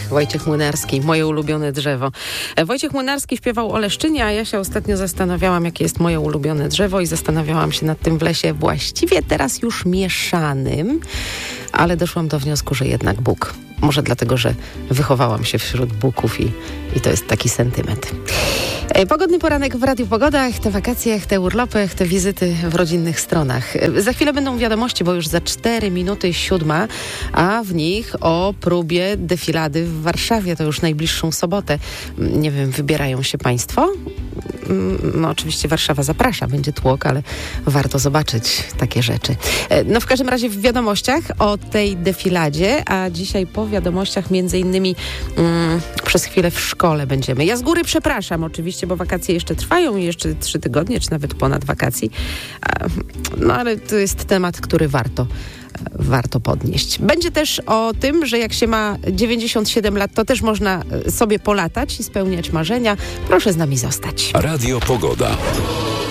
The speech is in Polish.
Wojciech Młynarski, moje ulubione drzewo. Wojciech Młynarski śpiewał o Leszczynie, a ja się ostatnio zastanawiałam, jakie jest moje ulubione drzewo i zastanawiałam się nad tym w lesie właściwie teraz już mieszanym, ale doszłam do wniosku, że jednak buk. Może dlatego, że wychowałam się wśród buków i to jest taki sentyment. Pogodny poranek w Radiu Pogodach, te wakacje, te urlopy, te wizyty w rodzinnych stronach. Za chwilę będą wiadomości, bo już za 4 minuty 7, a w nich o próbie defilady w Warszawie. To już najbliższą sobotę. Nie wiem, wybierają się Państwo? No oczywiście Warszawa zaprasza, będzie tłok, ale warto zobaczyć takie rzeczy. No w każdym razie w wiadomościach o tej defiladzie, a dzisiaj po wiadomościach między innymi przez chwilę w szkole będziemy. Ja z góry przepraszam oczywiście, bo wakacje jeszcze trwają i jeszcze 3 tygodnie, czy nawet ponad wakacji. No ale to jest temat, który warto podnieść. Będzie też o tym, że jak się ma 97 lat, to też można sobie polatać i spełniać marzenia. Proszę z nami zostać. Radio Pogoda.